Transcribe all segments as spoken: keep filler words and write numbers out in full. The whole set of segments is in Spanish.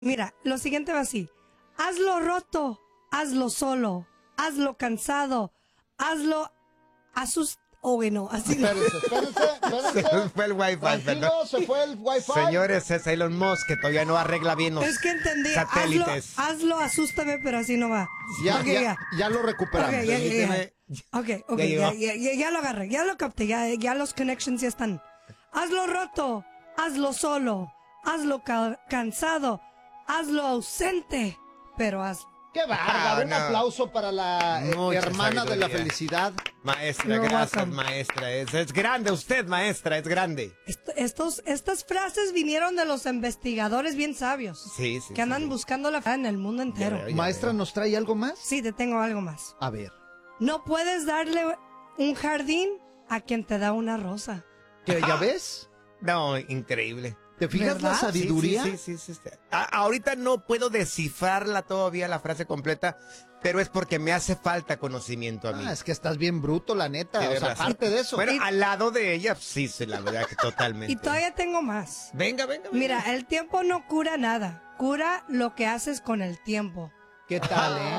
Mira, lo siguiente va así. Hazlo roto, hazlo solo, hazlo cansado, hazlo asustado. Oh, bueno, así no. Espérense, espérense, espérense. Se fue el wifi, Tranquilo, perdón. se fue el wifi. Señores, es Elon Musk que todavía no arregla bien los Es que entendí. Hazlo, satélites. hazlo, asústame, pero así no va. Ya, Ok, ya, ya. ya lo recuperamos. Ok, ya, ya, ya. Permíteme. Ok, ok, Ya ya, llegó. ya, ya, ya lo agarré, ya lo capté, ya, ya los connections ya están. Hazlo roto, hazlo solo, hazlo ca- cansado, hazlo ausente, pero hazlo. ¡Qué bárbaro! Ah, Un no. aplauso para la eh, Mucha hermana de la sabiduría. felicidad. Maestra, You're gracias, welcome. maestra. Es, es grande usted, maestra, es grande. Esto- estos, estas frases vinieron de los investigadores bien sabios. Sí, sí. Que andan sí. buscando la verdad en el mundo entero. Ya veo, ya Maestra, veo. ¿nos trae algo más? Sí, te tengo algo más. A ver. No puedes darle un jardín a quien te da una rosa. ¿Que ya ves? No, increíble. ¿Te fijas ¿Verdad? la Sí, sabiduría? Sí, sí, sí, sí, sí. A- ahorita no puedo descifrarla todavía, la frase completa, pero es porque me hace falta conocimiento a mí. Ah, es que estás bien bruto, la neta. Tienes O sea, razón. aparte de eso. Bueno, Y- al lado de ella, sí, sí, la verdad que totalmente. Y todavía tengo más. Venga, venga, venga. Mira, el tiempo no cura nada. Cura lo que haces con el tiempo. ¿Qué tal, eh?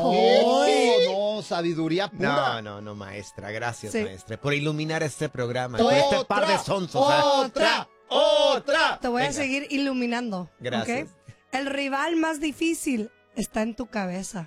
Ay. No, no, sabiduría pura. No, no, no, maestra. Gracias, Sí. maestra, por iluminar este programa. Otra, Por este par de sonsos. ¿ah? otra, otra. Te voy a Venga. seguir iluminando. Gracias. ¿ok? El rival más difícil está en tu cabeza.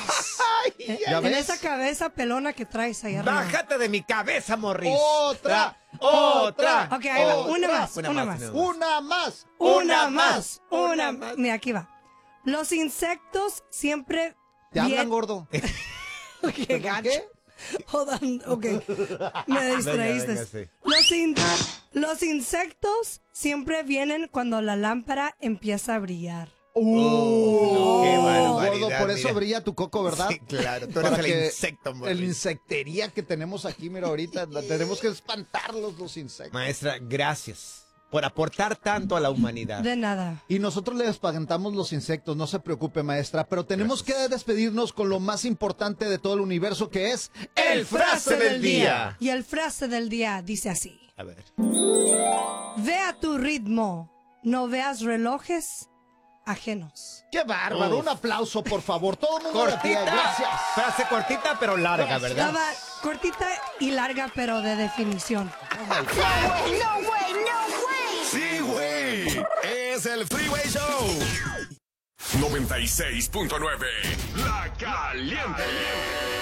En, ¿Ya en ves? esa cabeza pelona que traes ahí arriba. Bájate de mi cabeza, Morris. Otra, Ah, otra. Ok, ahí va. Otra. Una más, Una una más, más. Una una más. más. Una Una más, más, una una más. más. Mira, aquí va. Los insectos siempre ¿Te hablan, bien- gordo? Qué ¿Perdón, gacho. qué? Hold on, ok. Me distraíste. venga, sí. Los, in- los insectos siempre vienen cuando la lámpara empieza a brillar. Uh, qué gordo, barbaridad, por eso mira. brilla tu coco, ¿verdad? Sí, claro. Tú Para eres el que insecto, Morris. El insectería que tenemos aquí, mira, ahorita la- tenemos que espantarlos los insectos. Maestra, gracias por aportar tanto a la humanidad. De nada. Y nosotros le espantamos los insectos, no se preocupe, maestra, pero tenemos que despedirnos con lo más importante de todo el universo, que es El frase del día. Y el frase del día dice así. A ver. Ve a tu ritmo, no veas relojes ajenos. ¡Qué bárbaro! Uf. Un aplauso, por favor. Todo el mundo de pie, Cortita. gracias. Frase cortita pero larga, Gracias. ¿verdad? Estaba cortita y larga, pero de definición. Sí, güey. Es el Freeway Show. noventa y seis punto nueve. La Caliente.